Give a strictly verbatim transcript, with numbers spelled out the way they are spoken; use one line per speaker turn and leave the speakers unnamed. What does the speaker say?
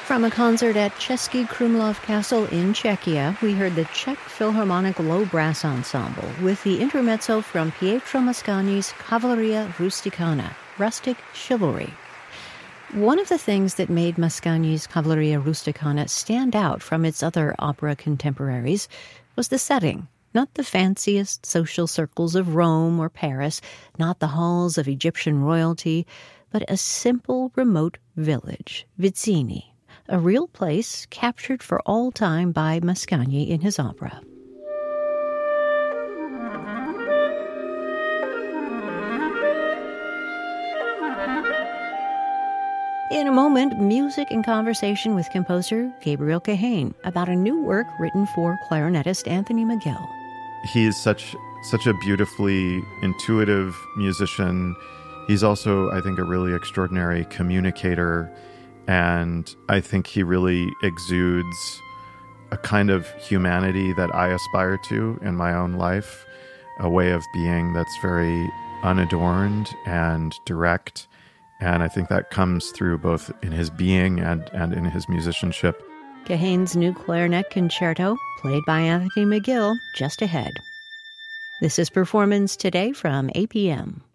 From a concert at Český Krumlov Castle in Czechia, we heard the Czech Philharmonic Low Brass Ensemble with the intermezzo from Pietro Mascagni's Cavalleria Rusticana, Rustic Chivalry. One of the things that made Mascagni's Cavalleria Rusticana stand out from its other opera contemporaries was the setting. Not the fanciest social circles of Rome or Paris, not the halls of Egyptian royalty, but a simple, remote village, Vizzini, a real place captured for all time by Mascagni in his opera. In a moment, music and conversation with composer Gabriel Kahane about a new work written for clarinetist Anthony McGill.
He is such such a beautifully intuitive musician. He's also, I think, a really extraordinary communicator. And I think he really exudes a kind of humanity that I aspire to in my own life, a way of being that's very unadorned and direct. And I think that comes through both in his being and, and in his musicianship.
Kahane's new clarinet concerto, played by Anthony McGill, just ahead. This is Performance Today from A P M.